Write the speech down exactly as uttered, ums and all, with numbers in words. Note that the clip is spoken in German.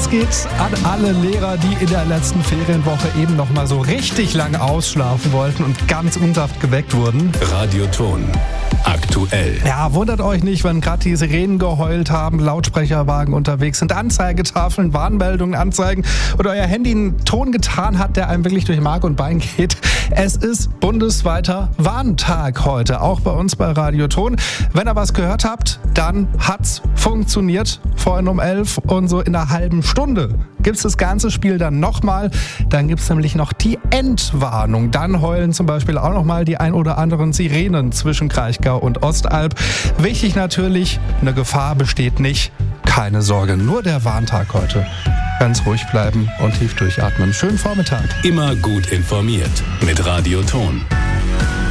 Das geht an alle Lehrer, die in der letzten Ferienwoche eben noch mal so richtig lang ausschlafen wollten und ganz unsaft geweckt wurden. Radioton. Aktuell. Ja, wundert euch nicht, wenn gerade die Sirenen geheult haben, Lautsprecherwagen unterwegs sind, Anzeigetafeln, Warnmeldungen anzeigen oder euer Handy einen Ton getan hat, der einem wirklich durch Mark und Bein geht. Es ist bundesweiter Warntag heute, auch bei uns bei Radioton. Wenn ihr was gehört habt, dann hat's funktioniert. Vorhin um elf und so in einer halben Stunde gibt's das ganze Spiel dann nochmal. Dann gibt's nämlich noch die Endwarnung. Dann heulen zum Beispiel auch nochmal die ein oder anderen Sirenen zwischen Kraichgau und Ostalb. Wichtig natürlich, eine Gefahr besteht nicht. Keine Sorge, nur der Warntag heute. Ganz ruhig bleiben und tief durchatmen. Schönen Vormittag. Immer gut informiert mit Radioton.